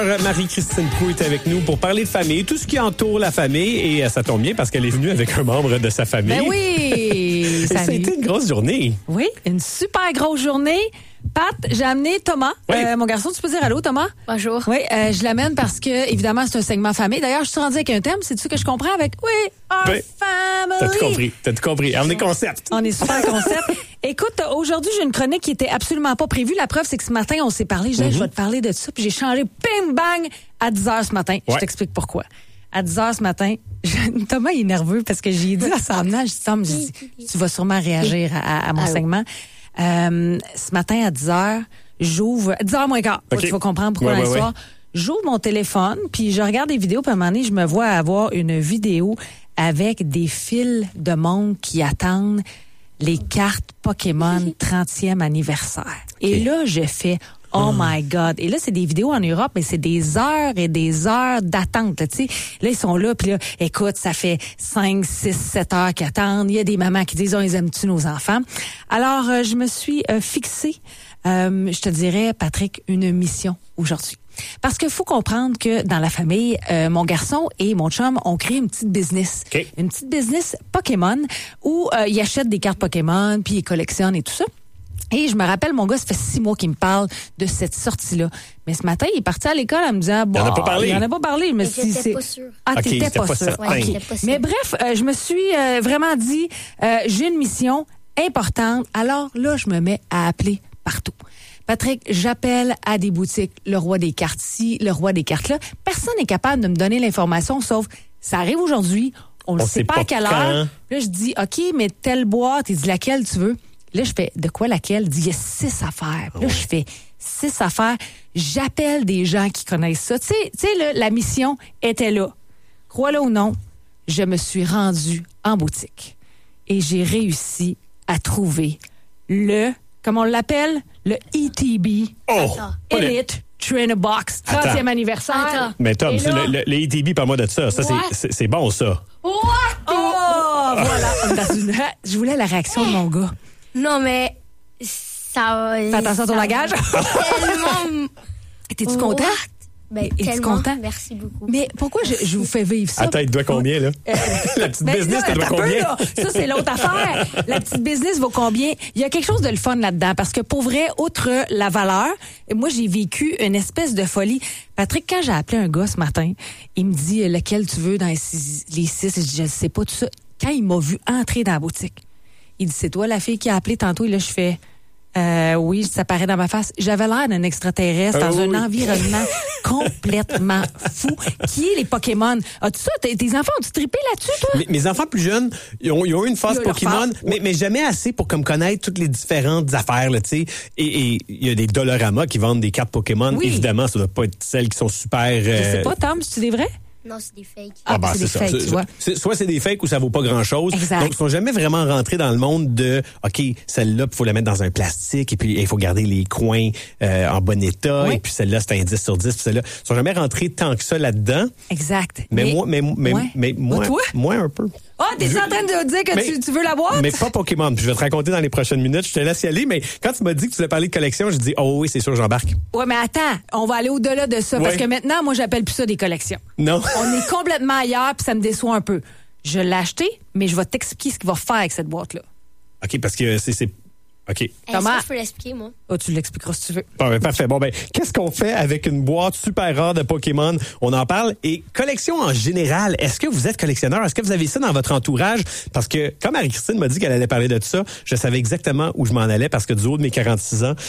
Marie-Christine Proulx est avec nous pour parler de famille, tout ce qui entoure la famille. Et ça tombe bien parce qu'elle est venue avec un membre de sa famille. Ben oui! Ça a été une grosse journée. Oui, une super grosse journée. Pat, j'ai amené Thomas, Oui. mon garçon. Tu peux dire allô, Thomas? Bonjour. Oui, je l'amène parce que, évidemment, c'est un segment famille. D'ailleurs, je suis rendue avec un thème. C'est-tu que je comprends avec « We are Oui. family ». T'as tout compris. On est concept. On est super concept. Écoute, aujourd'hui, j'ai une chronique qui était absolument pas prévue. La preuve, c'est que ce matin, on s'est parlé. Je disais, je vais te parler de ça. Puis j'ai changé, bing, bang, à 10 h ce matin. Ouais. Je t'explique pourquoi. À 10 h ce matin, Thomas il est nerveux parce que j'ai dit à son amenage, je dis, Tom, tu vas sûrement réagir à mon segment. Ce matin, à 10 h, j'ouvre... 10 h moins quart. Okay. Tu vas comprendre pourquoi dans l'histoire. J'ouvre mon téléphone, puis je regarde des vidéos, puis à un moment donné, je me vois avoir une vidéo avec des files de monde qui attendent les cartes Pokémon 30e anniversaire. Et là, je fais « Oh my God ». Et là, c'est des vidéos en Europe, mais c'est des heures et des heures d'attente. Là, tu sais. Là, ils sont là, puis là, écoute, ça fait 5, 6, 7 heures qu'ils attendent. Il y a des mamans qui disent « Oh, ils aiment-tu nos enfants? » Alors, je me suis fixée, je te dirais, Patrick, une mission aujourd'hui. Parce qu'il faut comprendre que dans la famille, mon garçon et mon chum ont créé une petite business. Okay. Une petite business Pokémon où ils achètent des cartes Pokémon, puis ils collectionnent et tout ça. Et je me rappelle, mon gars, ça fait 6 mois qu'il me parle de cette sortie-là. Mais ce matin, il est parti à l'école en me disant... Il en a pas parlé. Il en a pas parlé. Mais j'étais pas sûre. Ah, Ok, t'étais c'était pas pas sûre. certain. Ok. J'étais pas sûre. Mais bref, je me suis vraiment dit, j'ai une mission importante. Alors là, je me mets à appeler partout. Patrick, j'appelle à des boutiques, le roi des cartes ci, le roi des cartes là. Personne n'est capable de me donner l'information, sauf ça arrive aujourd'hui, on ne sait pas à quelle heure. Là, je dis, OK, mais telle boîte, il dit laquelle tu veux. Là, je fais, de quoi laquelle? Il dit, il y a 6 affaires. Là, je fais 6 affaires. J'appelle des gens qui connaissent ça. Tu sais, la mission était là. Crois-le ou non, je me suis rendue en boutique et j'ai réussi à trouver comment on l'appelle? Le ETB. Oh! Pas le- Elite Trainer Box. 30e Attends. anniversaire. Attends. Mais Tom, Et c'est là- le ETB, parle-moi de ça. Ça, What? c'est bon, ça. What? Oh, voilà. Dans une... Je voulais la réaction de mon gars. Non, mais ça... Fais attention à ton langage. Tellement... T'es-tu content? Ben, Es-tu tellement. content? Merci beaucoup. Mais pourquoi je vous fais vivre ça? Attends, il te doit combien, là? La petite Ben, business, là, elle doit attends un peu, combien? là. Ça, c'est l'autre affaire. La petite business vaut combien? Il y a quelque chose de le fun là-dedans. Parce que pour vrai, outre la valeur, moi, j'ai vécu une espèce de folie. Patrick, quand j'ai appelé un gars ce matin, il me dit lequel tu veux dans les 6. Je dis, je sais pas tout ça. Quand il m'a vu entrer dans la boutique, il dit, c'est toi la fille qui a appelé tantôt? Et là, je fais... oui, ça paraît dans ma face. J'avais l'air d'un extraterrestre dans oui. un environnement complètement fou. Qui est les Pokémon? As-tu ça? Tes enfants ont-tu trippé là-dessus, toi? Mes enfants plus jeunes, ils ont eu une phase Ils ont leur Pokémon, phase, mais jamais assez pour comme connaître toutes les différentes affaires, là, tu sais. Et il y a des Dollarama qui vendent des cartes Pokémon. Oui. Évidemment, ça doit pas être celles qui sont super... Je sais pas, Tom, c'est des vrais? Non, c'est des fakes. Ah, ben, c'est des ça. fakes, tu vois. Soit c'est des fakes ou ça vaut pas grand-chose. Exact. Donc, ils sont jamais vraiment rentrés dans le monde de, OK, celle-là, il faut la mettre dans un plastique et puis il faut garder les coins en bon état. Oui. Et puis celle-là, c'est un 10 sur 10. Puis celle-là, ils sont jamais rentrés tant que ça là-dedans. Exact. Mais Ouais. moi, Toi? moi un peu. Ah, t'es en train de dire que Mais- tu veux la boîte? Mais pas Pokémon. Puis je vais te raconter dans les prochaines minutes. Je te laisse y aller. Mais quand tu m'as dit que tu voulais parler de collection, je dis, oh oui, c'est sûr, j'embarque. Ouais, mais attends, on va aller au-delà de ça. Parce Ouais. que maintenant, moi, j'appelle plus ça des collections. Non. On est complètement ailleurs, puis ça me déçoit un peu. Je l'ai acheté, mais je vais t'expliquer ce qu'il va faire avec cette boîte-là. OK, parce que c'est... OK. Est-ce Thomas? que je peux l'expliquer, moi? Oh, tu l'expliqueras si tu veux. Bon, ben, parfait. Bon, ben, qu'est-ce qu'on fait avec une boîte super rare de Pokémon? On en parle. Et collection en général, est-ce que vous êtes collectionneur? Est-ce que vous avez ça dans votre entourage? Parce que, comme Marie-Christine m'a dit qu'elle allait parler de ça, je savais exactement où je m'en allais parce que du haut de mes 46 ans,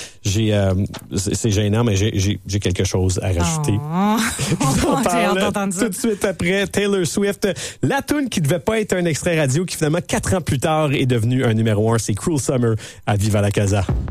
c'est gênant, mais j'ai quelque chose à rajouter. Oh, On j'ai hâte parle d'entendre ça. tout de suite après Taylor Swift. La tune qui devait pas être un extrait radio, qui finalement, 4 ans plus tard, est devenue un numéro 1. C'est Cruel Summer à Viva la Casa.